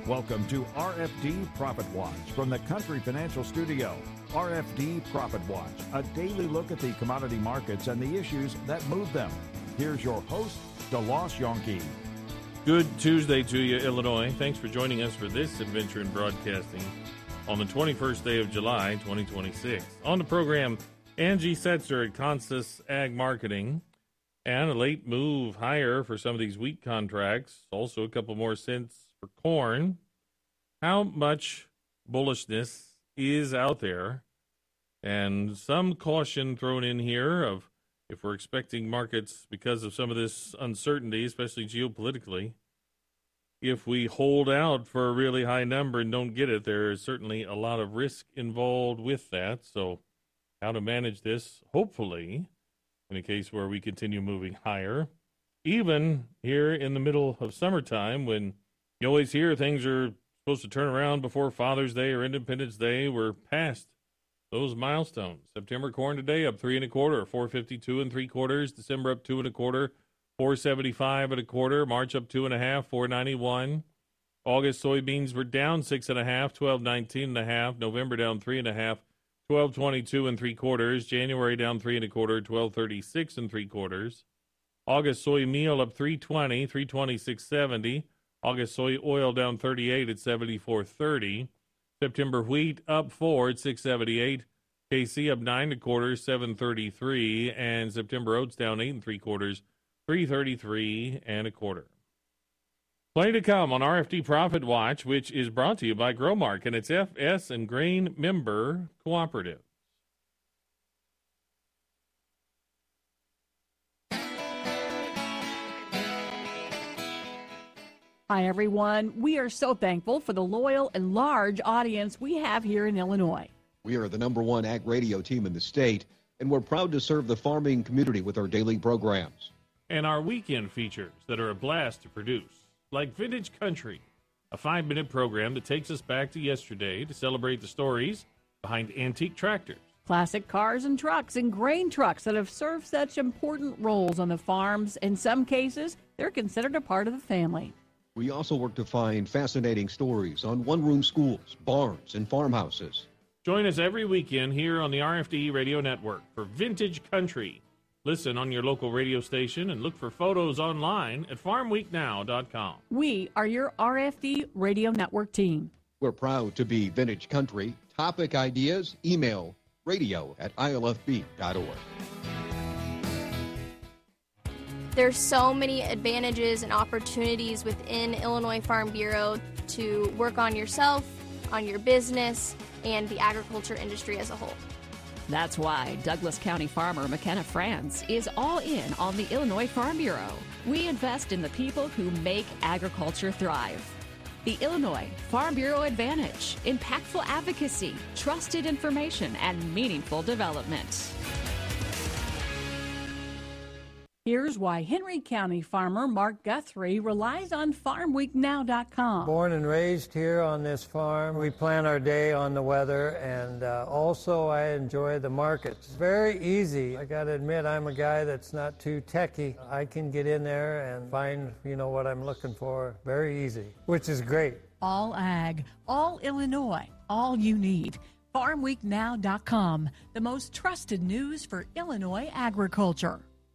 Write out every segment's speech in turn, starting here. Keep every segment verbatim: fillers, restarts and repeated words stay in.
Welcome to R F D Profit Watch from the Country Financial Studio. R F D Profit Watch, a daily look at the commodity markets and the issues that move them. Here's your host, DeLoss Yonke. Good Tuesday to you, Illinois. Thanks for joining us for this adventure in broadcasting on the twenty-first day of July, twenty twenty-six. On the program, Angie Setzer at Consus Ag Marketing, and a late move higher for some of these wheat contracts. Also a couple more cents for corn. How much bullishness is out there? And some caution thrown in here of if we're expecting markets, because of some of this uncertainty, especially geopolitically, if we hold out for a really high number and don't get it, there is certainly a lot of risk involved with that. So how to manage this, hopefully, in a case where we continue moving higher, even here in the middle of summertime when you always hear things are supposed to turn around before Father's Day or Independence Day. We're past those milestones. September corn today up three and a quarter, four fifty-two and three quarters. December up two and a quarter, four seventy-five and a quarter. March up two and a half, four ninety-one. August soybeans were down six and a half, twelve nineteen and a half. November down three and a half, twelve twenty-two and three quarters. January down three and a quarter, twelve thirty-six and three quarters. August soy meal up three twenty, three twenty-six seventy. August soy oil down thirty-eight at seventy-four thirty. September wheat up four at six seventy-eight. K C up nine and a quarter, seven thirty-three, and September oats down eight and three quarters, three thirty-three and a quarter. Plenty to come on R F D Profit Watch, which is brought to you by Growmark and its F S and Grain member cooperative. Hi, everyone. We are so thankful for the loyal and large audience we have here in Illinois. We are the number one ag radio team in the state, and we're proud to serve the farming community with our daily programs. And our weekend features that are a blast to produce, like Vintage Country, a five-minute program that takes us back to yesterday to celebrate the stories behind antique tractors. Classic cars and trucks and grain trucks that have served such important roles on the farms. In some cases, they're considered a part of the family. We also work to find fascinating stories on one-room schools, barns, and farmhouses. Join us every weekend here on the R F D Radio Network for Vintage Country. Listen on your local radio station and look for photos online at farm week now dot com. We are your R F D Radio Network team. We're proud to be Vintage Country. Topic ideas, email radio at I L F B dot org. There's so many advantages and opportunities within Illinois Farm Bureau to work on yourself, on your business, and the agriculture industry as a whole. That's why Douglas County farmer McKenna France is all in on the Illinois Farm Bureau. We invest in the people who make agriculture thrive. The Illinois Farm Bureau Advantage: impactful advocacy, trusted information, and meaningful development. Here's why Henry County farmer Mark Guthrie relies on farm week now dot com. Born and raised here on this farm, we plan our day on the weather, and uh, also I enjoy the markets. Very easy. I got to admit, I'm a guy that's not too techy. I can get in there and find, you know, what I'm looking for very easy, which is great. All ag, all Illinois, all you need. farm week now dot com, the most trusted news for Illinois agriculture.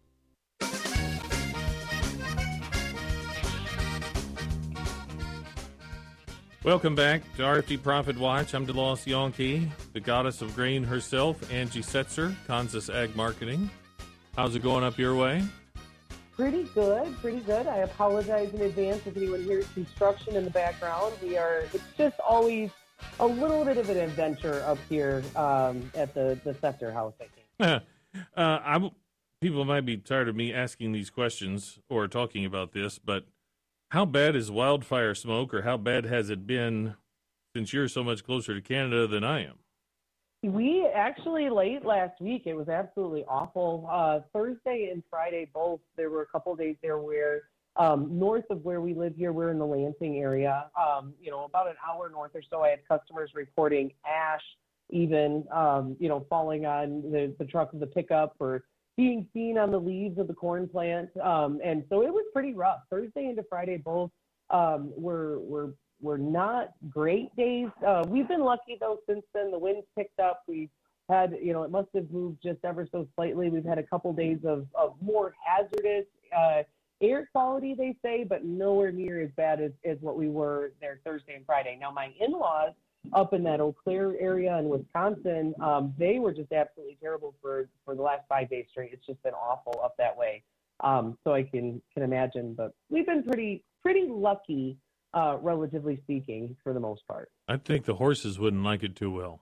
Welcome back to R F D Profit Watch. I'm DeLoss Yonke, the goddess of grain herself, Angie Setzer, Consus Ag Marketing. How's it going up your way? Pretty good, pretty good. I apologize in advance if anyone hears construction in the background. We are, it's just always a little bit of an adventure up here um, at the, the Setzer house, I think. uh, I'm, people might be tired of me asking these questions or talking about this, but how bad is wildfire smoke, or how bad has it been since you're so much closer to Canada than I am? We actually, late last week, it was absolutely awful. Uh, Thursday and Friday both, there were a couple of days there where um, north of where we live here, we're in the Lansing area, um, you know, about an hour north or so, I had customers reporting ash even, um, you know, falling on the, the truck of the pickup or being seen on the leaves of the corn plant. Um, and so it was pretty rough. Thursday into Friday both um, were, were were not great days. Uh, we've been lucky though since then. The winds picked up. We've had, you know, it must have moved just ever so slightly. We've had a couple days of, of more hazardous uh, air quality, they say, but nowhere near as bad as, as what we were there Thursday and Friday. Now, my in-laws up in that Eau Claire area in Wisconsin, um, they were just absolutely terrible for, for the last five days straight. It's just been awful up that way. Um, so I can, can imagine, but we've been pretty, pretty lucky, uh, relatively speaking, for the most part. I think the horses wouldn't like it too well.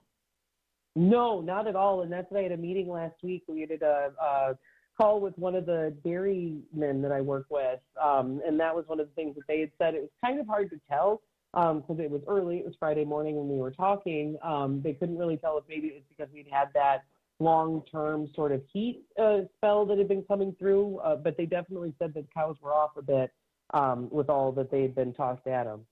No, not at all. And that's why I had a meeting last week. We did a, a call with one of the dairymen that I work with. Um, and that was one of the things that they had said. It was kind of hard to tell because um, it was early. It was Friday morning when we were talking. Um, they couldn't really tell if maybe it was because we'd had that long-term sort of heat uh, spell that had been coming through. Uh, but they definitely said that cows were off a bit um, with all that they had been tossed at them.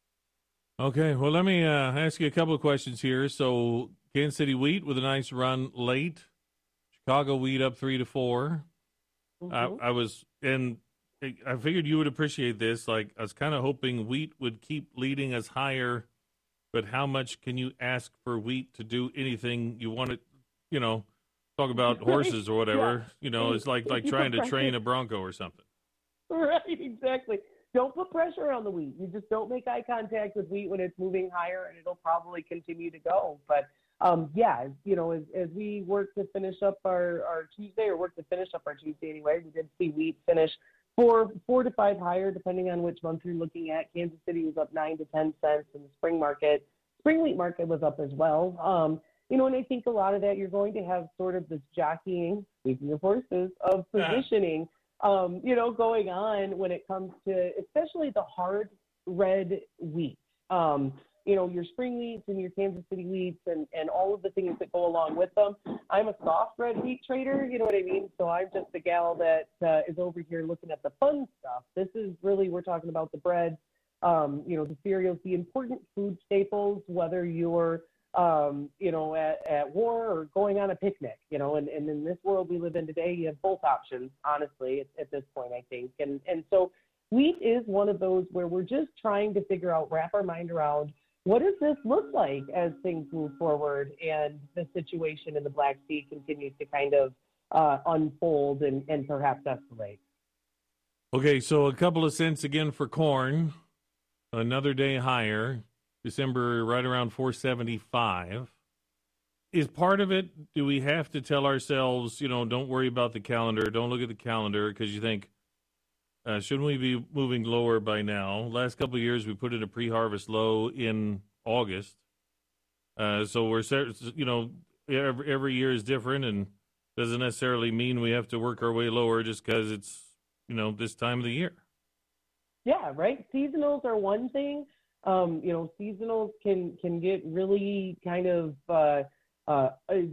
Okay, well, let me uh, ask you a couple of questions here. So Kansas City wheat with a nice run late. Chicago wheat up three to four. Mm-hmm. I, I was, and I figured you would appreciate this. Like, I was kind of hoping wheat would keep leading us higher, but how much can you ask for wheat to do anything you want to, you know, talk about horses or whatever? Yeah. You know, it's like, like trying to train a bronco or something. Right, exactly. Don't put pressure on the wheat. You just don't make eye contact with wheat when it's moving higher, and it'll probably continue to go. But Um, yeah, you know, as, as we work to finish up our, our Tuesday, or work to finish up our Tuesday anyway, we did see wheat finish four, four to five higher, depending on which month you're looking at. Kansas City was up nine to ten cents, and the spring market, spring wheat market was up as well. Um, you know, and I think a lot of that, you're going to have sort of this jockeying, speaking of horses, of positioning, um, you know, going on when it comes to, especially the hard red wheat. Um, you know, your spring wheats and your Kansas City wheats and, and all of the things that go along with them. I'm a soft red wheat trader, you know what I mean? So I'm just the gal that uh, is over here looking at the fun stuff. This is really, we're talking about the bread, um, you know, the cereals, the important food staples, whether you're, um, you know, at, at war or going on a picnic, you know, and, and in this world we live in today, you have both options, honestly, at, at this point, I think. And, and so wheat is one of those where we're just trying to figure out, wrap our mind around, what does this look like as things move forward and the situation in the Black Sea continues to kind of uh, unfold and, and perhaps escalate? Okay, so a couple of cents again for corn, another day higher, December right around four seventy-five. Is part of it, do we have to tell ourselves, you know, don't worry about the calendar, don't look at the calendar, because you think, Uh, shouldn't we be moving lower by now? Last couple of years, we put in a pre-harvest low in August. Uh, so we're, you know, every, every year is different and doesn't necessarily mean we have to work our way lower just because it's, you know, this time of the year. Yeah, right. Seasonals are one thing. Um, you know, seasonals can, can get really kind of uh, uh,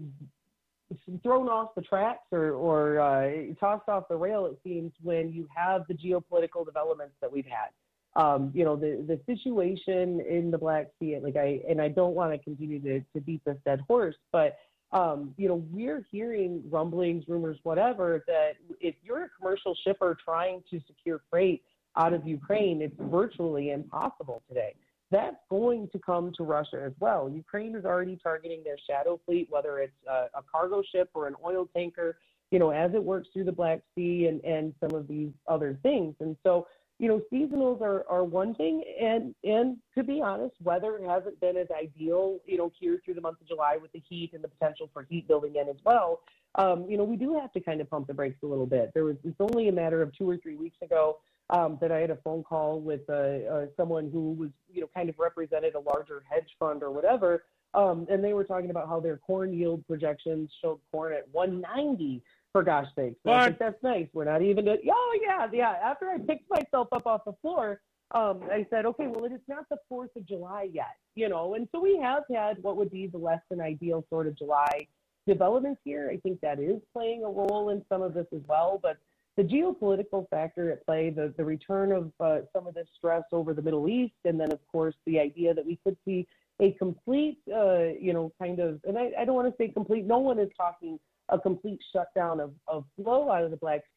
thrown off the tracks or, or uh, tossed off the rail, it seems, when you have the geopolitical developments that we've had. Um, you know, the, the situation in the Black Sea, like I, and I don't want to continue to, to beat this dead horse, but, um, you know, we're hearing rumblings, rumors, whatever, that if you're a commercial shipper trying to secure freight out of Ukraine, it's virtually impossible today. That's going to come to Russia as well. Ukraine is already targeting their shadow fleet, whether it's a, a cargo ship or an oil tanker, you know, as it works through the Black Sea and, and some of these other things. And so, you know, seasonals are, are one thing. And, and to be honest, weather hasn't been as ideal, you know, here through the month of July with the heat and the potential for heat building in as well. Um, you know, we do have to kind of pump the brakes a little bit. There was, it's only a matter of two or three weeks ago Um, that I had a phone call with uh, uh, someone who was, you know, kind of represented a larger hedge fund or whatever, um, and they were talking about how their corn yield projections showed corn at one ninety, for gosh sakes. So I think that's nice. We're not even at, oh, yeah, yeah. After I picked myself up off the floor, um, I said, okay, well, it is not the fourth of July yet, you know, and so we have had what would be the less than ideal sort of July developments here. I think that is playing a role in some of this as well, but the geopolitical factor at play, the, the return of uh, some of this stress over the Middle East, and then, of course, the idea that we could see a complete, uh, you know, kind of, and I, I don't want to say complete, no one is talking a complete shutdown of, of flow out of the Black Sea,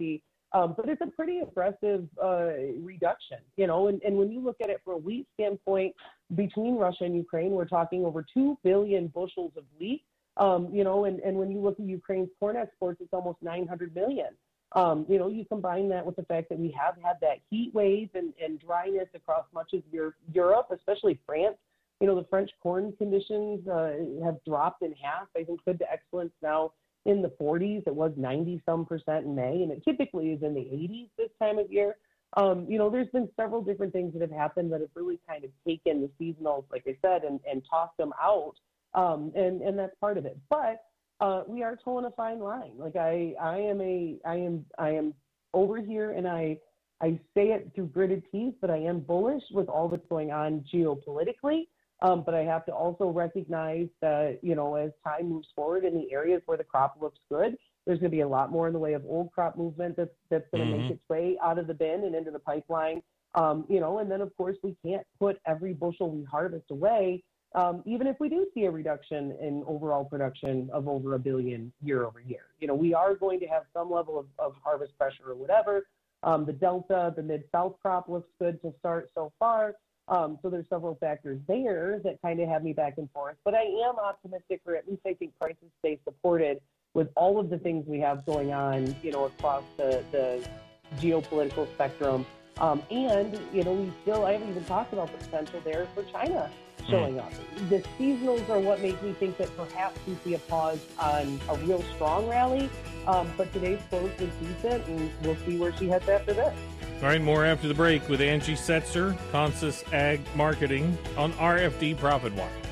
Um, but it's a pretty aggressive uh, reduction, you know, and, and when you look at it from a wheat standpoint, between Russia and Ukraine, we're talking over two billion bushels of wheat, um, you know, and, and when you look at Ukraine's corn exports, it's almost nine hundred million. Um, you know, you combine that with the fact that we have had that heat wave and, and dryness across much of Europe, especially France. You know, the French corn conditions uh, have dropped in half. I think good to excellence now in the forties. It was ninety some percent in May, and it typically is in the eighties this time of year. Um, you know, there's been several different things that have happened that have really kind of taken the seasonals, like I said, and, and tossed them out. Um, and, and that's part of it. But uh, we are towing a fine line. Like I, I am a, I am, I am over here, and I, I say it through gritted teeth, but I am bullish with all that's going on geopolitically. Um, but I have to also recognize that, you know, as time moves forward in the areas where the crop looks good, there's going to be a lot more in the way of old crop movement that's, that's going to mm-hmm. make its way out of the bin and into the pipeline. Um, you know, and then, of course, we can't put every bushel we harvest away, um, even if we do see a reduction in overall production of over a billion year over year. You know, we are going to have some level of, of harvest pressure or whatever. Um, the Delta, the Mid-South crop looks good to start so far. Um, so there's several factors there that kind of have me back and forth. But I am optimistic, or at least I think prices stay supported with all of the things we have going on, you know, across the, the geopolitical spectrum. Um, and, you know, we still, I haven't even talked about the potential there for China showing mm. up. The seasonals are what make me think that perhaps we see a pause on a real strong rally. Um, but today's close was decent, and we'll see where she heads after this. All right, more after the break with Angie Setzer, Consus Ag Marketing on R F D Profit Watch.